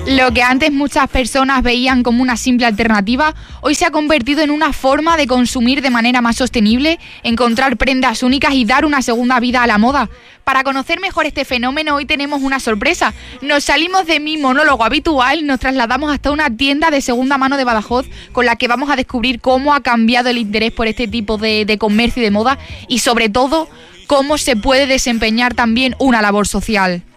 Lo que antes muchas personas veían como una simple alternativa, hoy se ha convertido en una forma de consumir de manera más sostenible, encontrar prendas únicas y dar una segunda vida a la moda. Para conocer mejor este fenómeno, hoy tenemos una sorpresa. Nos salimos de mi monólogo habitual, nos trasladamos hasta una tienda de segunda mano de Badajoz, con la que vamos a descubrir cómo ha cambiado el interés por este tipo de comercio y de moda, y sobre todo, cómo se puede desempeñar también una labor social.